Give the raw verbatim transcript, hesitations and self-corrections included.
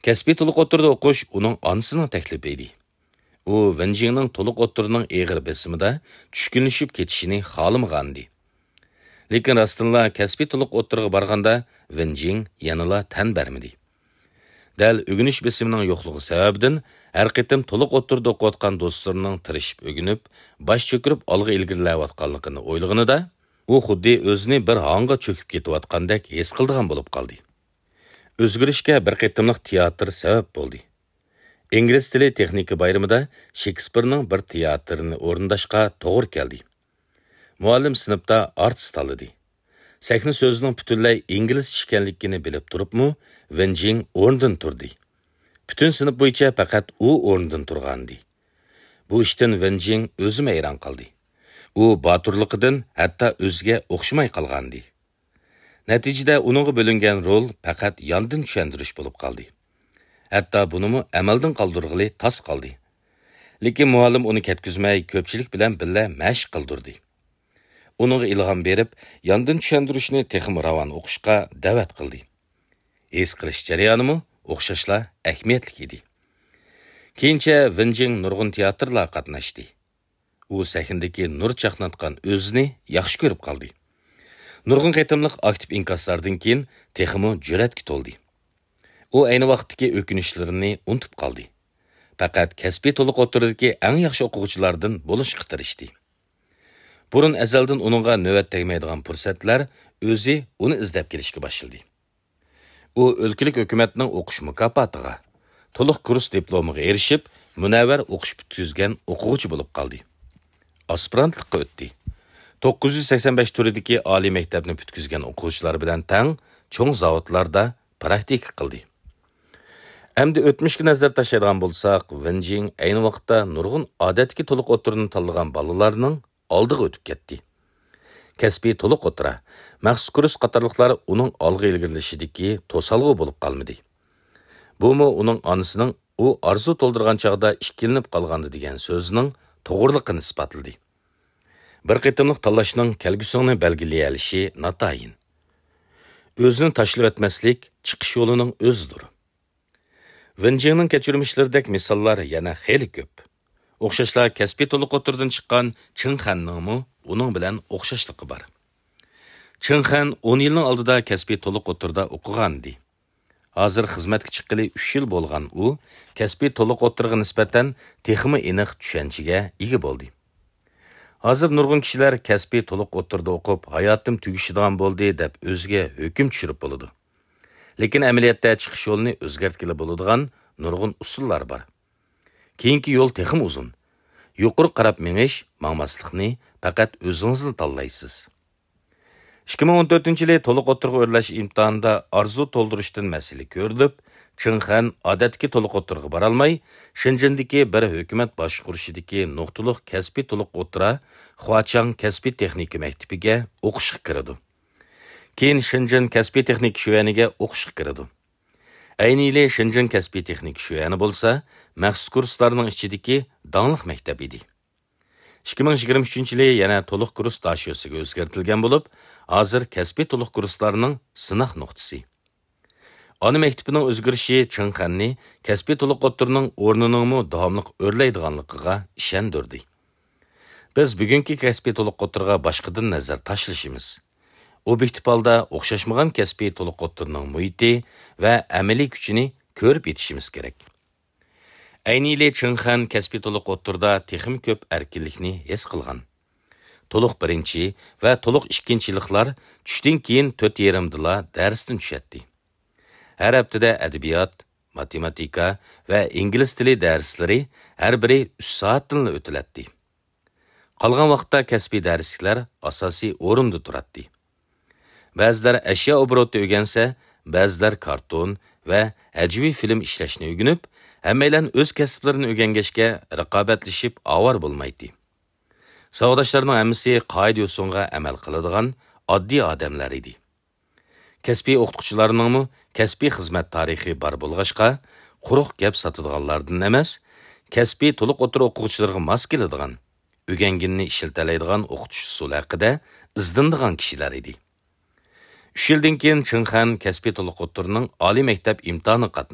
Kəsbi to'liq o'tirda o'qish uning onasining taklifi edi. U Venjingning to'liq o'tirining eg'ir besimida tushkunlashib ketishini xohlamagandi. Lekin rostilla kəsbi to'liq o'tiriga borganda Venjing yanala tan bermadi. Dal o'g'inish besimining yo'qligi sababidan har qitim to'liq o'tirda o'qiyotgan do'stlarining tirishib o'ginib, bosh cho'kirib olg'a ilgirilayotganligini o'ylaganida, u xuddi o'zini bir hanga cho'kib ketayotgandek his qildigan bo'lib qoldi. O'zgarishga bir qitimliq teatr sabab bo'ldi. İngliz tili texnika bayramida Shekspirning bir teatrini o'rindashga to'g'ri keldi. Muallim sinfda artist tanladi. Sahna so'zining butunlay ingliz ekanligini bilib turibmi, Venjing o'rnidan turdi. Butun sinf bo'yicha faqat u o'rnidan turgandi. Bu ishdan Venjing o'zi hayron qoldi. U boturligidan hatto o'ziga o'xshamay qolgandi. Natijada uningga bo'lingan rol faqat yondan tushuntirish bo'lib qoldi. Hatto bunimi amaldan qoldirg'ili tas qoldi. Lekin muallim uni ketkizmay ko'pchilik bilan birga mashq qildirdi. Uningga ilhom berib, yondan tushuntirishni texim ravon o'qishga da'vat qildi. Es qilish jarayonimi o'xshashla ahamiyatli edi. Keyincha Venjing nurg'un teatrlar qatnashdi. U sahnadagi nur chaqnatgan o'zini yaxshi ko'rib qoldi. Nurg'un qitimliq aktiv inkaslardan keyin teximi jur'atga to'ldi. U ayni vaqtdagi o'kinishlarini unutib qoldi. Faqat kasbiy to'liq o'tiridagi eng yaxshi o'quvchilardan bo'lishga tirishdi. Burun azaldan uningga navbat tegmaydigan fursatlar o'zi uni izlab kelishga boshladi. U o'lkalik hukumatning o'qish mukofotiga, to'liq kurs diplomiga erishib, munavvar o'qish bitkizgan o'quvchi bo'lib qoldi. Aspirantlikka o'tdi. to'qqiz yuz sakson besh turidagi oliy maktabni bitkizgan o'quvchilar bilan tang cho'ng zavodlarda praktika qildi. Endi o'tmishga nazar tashlaydigan bo'lsak, Venjing ayni vaqtda nurg'un odatga to'liq o'tirini tanlagan bolalarning oldiga o'tib ketdi. Kasbiy to'liq o'tira, maxsus kurs qatorliqlar uning olg'a ilgirilishidagi to'salg'i bo'lib qolmadi. Bumi uning onasining u arzu to'ldirgan chog'da ikkilinib qolgandi degan so'zining to'g'riliqini isbotladi. Bir qitimliq tanlashning kelgusini belgilay olishi natayin. O'zini tashlab etmaslik chiqish yo'lining o'zidir. Venjingning kechirmishlaridek misollar yana xeyli ko'p. O'xshashlar kasbiy to'liq o'tirdan chiqqan Chinxanningmi uning bilan o'xshashligi bor. Chinxan o'n yilning oldida kasbiy to'liq o'tirda o'qigandi. Hozir xizmatga chiqqili uch yil bo'lgan u kasbiy to'liq o'tirga nisbatan texmi aniq tushunchaga ega bo'ldi. Hozir nurg'un kishilar kasbiy to'liq o'tirda o'qib, hayotim tugishidan bo'ldi deb o'ziga hukm tushirib bo'ladi. Lekin amaliyotda chiqish yo'lini o'zgartkili bo'ladigan nurg'un usullar bor. Keyingi yo'l texim uzun. Yuqori qarab menish, mangmaslikni faqat o'zingizni tanlaysiz. ikki ming o'n to'rtinchi yili to'liq o'tirga o'rlash imtihonida arzu to'ldirishdan masala ko'rilib, Chinxan odatga to'liq o'tirga bora olmay, Shenzhendagi bir hukumat boshqurishidagi nuqtaliq kasbiy to'liq o'tira Huachang kasbiy texnika maktabiga o'qishga kirdi. Keyin Shenzhen kasbiy texnika shuaniga o'qishga kirdi. Ayni yili Shenzhen kasbiy texnika shuani bo'lsa, maxsus kurslarning ichidagi donliq maktab edi. ikki ming yigirma uchinchi yili yana to'liq kurs dashiyosiga o'zgartirilgan bo'lib, hozir kasbiy to'liq kurslarning sinoq nuqtasi. Ona maktabining o'zgarishi Chinxanni kasbiy to'liq o'tirining o'rniningmi davomliq o'rlaydiganligiga ishondirdi. Biz bugungi kasbiy to'liq o'tirga boshqadan nazar tashlashimiz. Obyektiv holda o'xshashmagan kasbiy to'liq o'tirining muhiti va amaliy kuchini ko'rib yetishimiz kerak. Ayni yili Chinxan kasbiy to'liq o'tirda texim ko'p erkinlikni his qilgan. To'liq birinchi va to'liq ikkinchi yilliklar tushdan keyin to'rt yarimdala darsdan tushadi. Har haftada adabiyot, matematika va ingliz tili darslari har biri uch soatdan o'tiladi. Qolgan vaqtda kasbiy darsliklar asosiy o'rinda turadi. Ba'zilar ashyo obroti o'rgansa, ba'zilar karton va hajviy film ishlashni o'rganib, hammalar o'z kasblarini o'rgangashga raqobatlashib avar bo'lmaydi. Savodashlarning hammasi qoida usulga amal qiladigan oddiy odamlar edi. Kasbiy o'qituvchilarningmi kasbiy xizmat tarixi bor bo'lg'ashqa, quruq gap sotadiganlardan emas, kasbiy to'liq o'tir o'quvchilarga mos keladigan, o'rganganini ishiltalaydigan o'qitish usuli haqida izdindigan kishilar edi. uch yildan keyin Chinxan kasbiy to'liq o'tirning oliy maktab imtihoni qatnashdi.